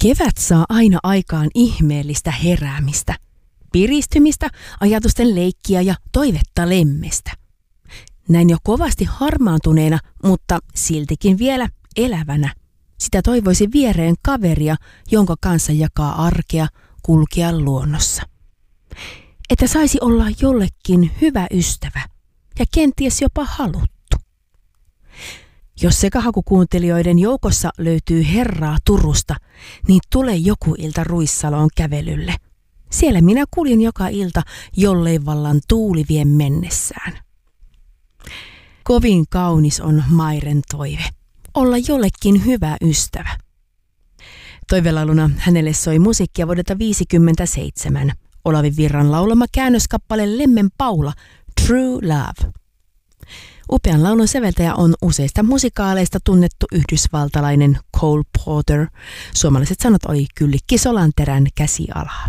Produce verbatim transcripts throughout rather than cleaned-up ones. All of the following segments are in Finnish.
Kevät saa aina aikaan ihmeellistä heräämistä, piristymistä, ajatusten leikkiä ja toivetta lemmestä. Näin jo kovasti harmaantuneena, mutta siltikin vielä elävänä. Sitä toivoisi viereen kaveria, jonka kanssa jakaa arkea, kulkea luonnossa. Että saisi olla jollekin hyvä ystävä ja kenties jopa haluttu. Jos sekahakukuuntelijoiden joukossa löytyy herraa Turusta, niin tule joku ilta Ruissaloon kävelylle. Siellä minä kuljen joka ilta, jollei vallan tuuli vie mennessään. Kovin kaunis on Mairen toive, olla jollekin hyvä ystävä. Toivelauluna hänelle soi musiikkia vuodelta viisikymmentäseitsemän. Olavi Virran laulama käännöskappale Lemmen Paula, True Love. Upean laulun säveltäjä on useista musikaaleista tunnettu yhdysvaltalainen Cole Porter. Suomalaiset sanot oli Kyllikki Solanterän käsialaa.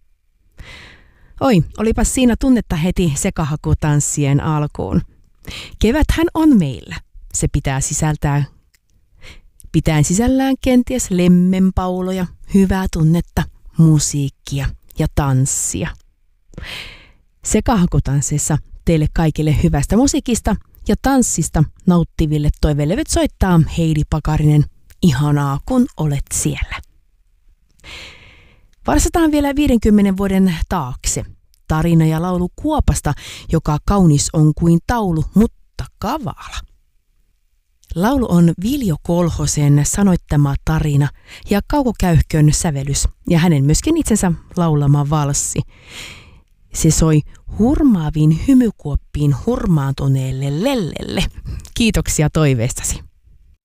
Oi, olipas siinä tunnetta heti sekahakutanssien alkuun. Keväthän on meillä. Se pitää sisältää, pitää sisällään kenties lemmenpauloja, hyvää tunnetta, musiikkia ja tanssia. Sekahakutanssissa teille kaikille hyvästä musiikista ja tanssista nauttiville toivelevyt soittaa Heidi Pakarinen. Ihanaa, kun olet siellä. Varsataan vielä viidenkymmenen vuoden taakse. Tarina ja laulu Kuopasta, joka kaunis on kuin taulu, mutta kavala. Laulu on Viljo Kolhosen sanoittama tarina ja Kauko Käyhkön sävelys ja hänen myöskin itsensä laulama valssi. Se soi hurmaaviin hymykuoppiin hurmaantuneelle lellelle. Kiitoksia toiveestasi.